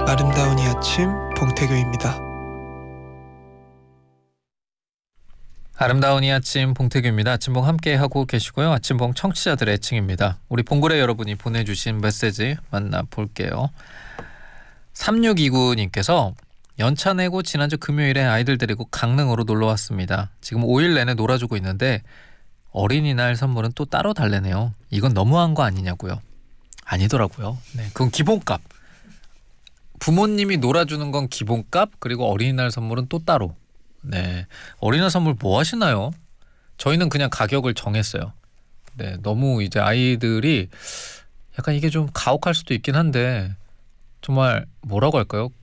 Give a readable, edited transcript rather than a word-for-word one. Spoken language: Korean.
아름다운 이 아침 봉태규입니다. 아름다운 이 아침 봉태규입니다. 아침봉 함께하고 계시고요. 아침봉 청취자들의 애칭입니다. 우리 봉구레 여러분이 보내주신 메시지 만나볼게요. 3629님께서 연차 내고 지난주 금요일에 아이들 데리고 강릉으로 놀러왔습니다. 지금 5일 내내 놀아주고 있는데 어린이날 선물은 또 따로 달래네요. 이건 너무한 거 아니냐고요. 아니더라고요. 네, 그건 기본값. 부모님이 놀아주는 건 기본값, 그리고 어린이날 선물은 또 따로. 네, 어린이날 선물 뭐 하시나요? 저희는 그냥 가격을 정했어요. 네, 너무 이제 아이들이 약간 이게 좀 가혹할 수도 있긴 한데 정말 뭐라고 할까요?